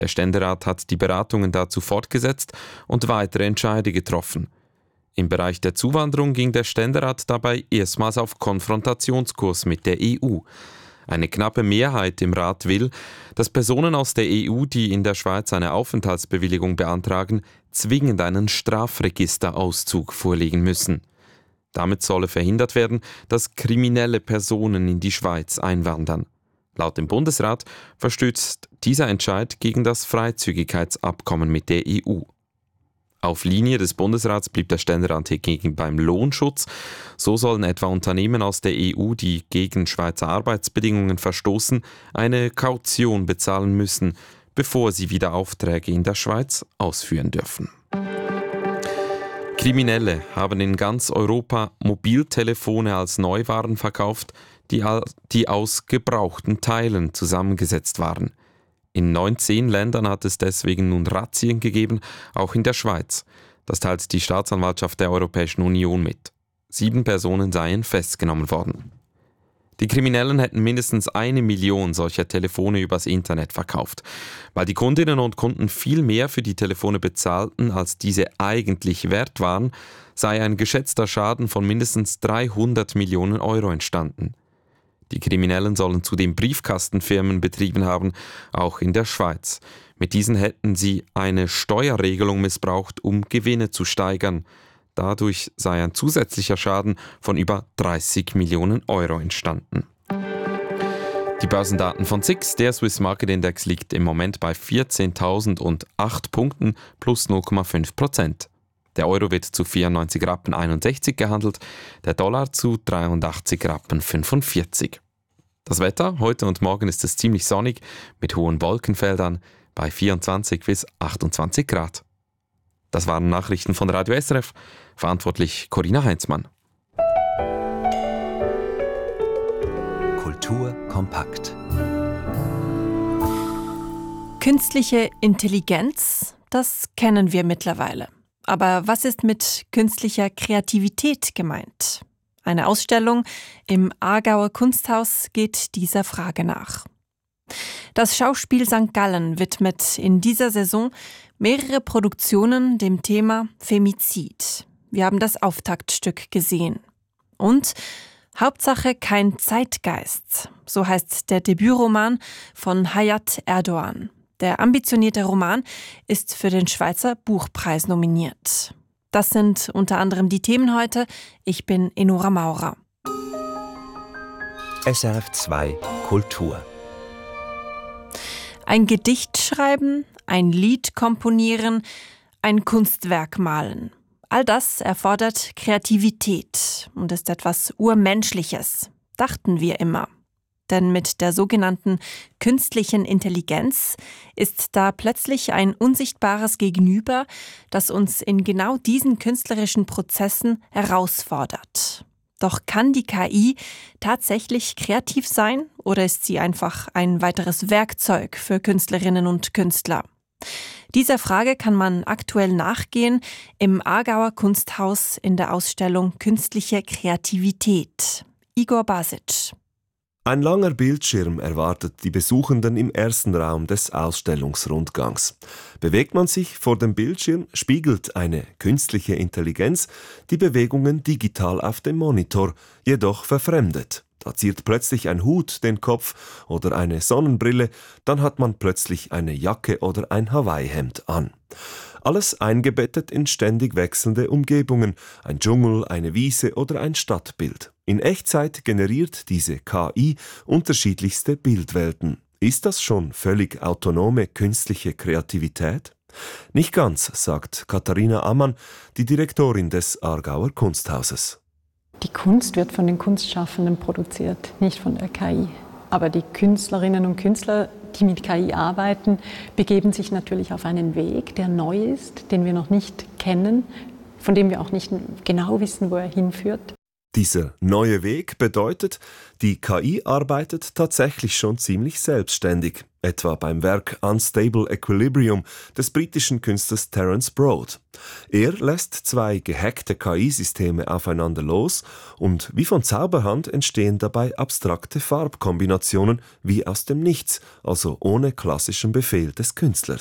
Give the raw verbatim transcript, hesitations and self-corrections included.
Der Ständerat hat die Beratungen dazu fortgesetzt und weitere Entscheide getroffen. Im Bereich der Zuwanderung ging der Ständerat dabei erstmals auf Konfrontationskurs mit der E U. Eine knappe Mehrheit im Rat will, dass Personen aus der E U, die in der Schweiz eine Aufenthaltsbewilligung beantragen, zwingend einen Strafregisterauszug vorlegen müssen. Damit solle verhindert werden, dass kriminelle Personen in die Schweiz einwandern. Laut dem Bundesrat verstößt dieser Entscheid gegen das Freizügigkeitsabkommen mit der E U. Auf Linie des Bundesrats blieb der Ständerat hingegen beim Lohnschutz. So sollen etwa Unternehmen aus der E U, die gegen Schweizer Arbeitsbedingungen verstoßen, eine Kaution bezahlen müssen, bevor sie wieder Aufträge in der Schweiz ausführen dürfen. Kriminelle haben in ganz Europa Mobiltelefone als Neuwaren verkauft, die, die aus gebrauchten Teilen zusammengesetzt waren. In neunzehn Ländern hat es deswegen nun Razzien gegeben, auch in der Schweiz. Das teilt die Staatsanwaltschaft der Europäischen Union mit. Sieben Personen seien festgenommen worden. Die Kriminellen hätten mindestens eine Million solcher Telefone übers Internet verkauft. Weil die Kundinnen und Kunden viel mehr für die Telefone bezahlten, als diese eigentlich wert waren, sei ein geschätzter Schaden von mindestens dreihundert Millionen Euro entstanden. Die Kriminellen sollen zudem Briefkastenfirmen betrieben haben, auch in der Schweiz. Mit diesen hätten sie eine Steuerregelung missbraucht, um Gewinne zu steigern. Dadurch sei ein zusätzlicher Schaden von über dreißig Millionen Euro entstanden. Die Börsendaten von S I X, der Swiss Market Index, liegt im Moment bei vierzehntausendacht Punkten plus null Komma fünf Prozent. Der Euro wird zu vierundneunzig Rappen einundsechzig gehandelt, der Dollar zu dreiundachtzig Rappen fünfundvierzig. Das Wetter, heute und morgen ist es ziemlich sonnig, mit hohen Wolkenfeldern bei vierundzwanzig bis achtundzwanzig Grad. Das waren Nachrichten von Radio S R F, verantwortlich Corinna Heinzmann. Kultur kompakt. Künstliche Intelligenz, das kennen wir mittlerweile. Aber was ist mit künstlicher Kreativität gemeint? Eine Ausstellung im Aargauer Kunsthaus geht dieser Frage nach. Das Schauspiel Sankt Gallen widmet in dieser Saison mehrere Produktionen dem Thema Femizid. Wir haben das Auftaktstück gesehen. Und Hauptsache kein Zeitgeist, so heißt der Debütroman von Hayat Erdoğan. Der ambitionierte Roman ist für den Schweizer Buchpreis nominiert. Das sind unter anderem die Themen heute. Ich bin Enora Maurer. S R F zwei Kultur. Ein Gedicht schreiben, ein Lied komponieren, ein Kunstwerk malen. All das erfordert Kreativität und ist etwas Urmenschliches, dachten wir immer. Denn mit der sogenannten künstlichen Intelligenz ist da plötzlich ein unsichtbares Gegenüber, das uns in genau diesen künstlerischen Prozessen herausfordert. Doch kann die K I tatsächlich kreativ sein oder ist sie einfach ein weiteres Werkzeug für Künstlerinnen und Künstler? Dieser Frage kann man aktuell nachgehen im Aargauer Kunsthaus in der Ausstellung Künstliche Kreativität. Igor Basic. Ein langer Bildschirm erwartet die Besuchenden im ersten Raum des Ausstellungsrundgangs. Bewegt man sich vor dem Bildschirm, spiegelt eine künstliche Intelligenz die Bewegungen digital auf dem Monitor, jedoch verfremdet. Da ziert plötzlich ein Hut den Kopf oder eine Sonnenbrille, dann hat man plötzlich eine Jacke oder ein Hawaii-Hemd an. Alles eingebettet in ständig wechselnde Umgebungen, ein Dschungel, eine Wiese oder ein Stadtbild. In Echtzeit generiert diese K I unterschiedlichste Bildwelten. Ist das schon völlig autonome künstliche Kreativität? Nicht ganz, sagt Katharina Ammann, die Direktorin des Aargauer Kunsthauses. Die Kunst wird von den Kunstschaffenden produziert, nicht von der K I. Aber die Künstlerinnen und Künstler, die mit K I arbeiten, begeben sich natürlich auf einen Weg, der neu ist, den wir noch nicht kennen, von dem wir auch nicht genau wissen, wo er hinführt. Dieser neue Weg bedeutet, die K I arbeitet tatsächlich schon ziemlich selbstständig, etwa beim Werk Unstable Equilibrium des britischen Künstlers Terence Broad. Er lässt zwei gehackte K I-Systeme aufeinander los und wie von Zauberhand entstehen dabei abstrakte Farbkombinationen wie aus dem Nichts, also ohne klassischen Befehl des Künstlers.